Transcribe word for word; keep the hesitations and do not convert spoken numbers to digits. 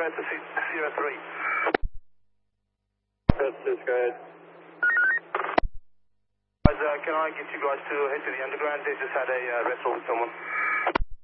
Fred to Sierra three. Fred two, go ahead. Guys, uh, can I get you guys to head to the underground? They just had a uh, wrestle with someone.